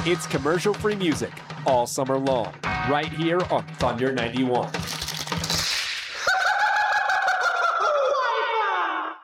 It's commercial-free music all summer long, right here on Thunder 91.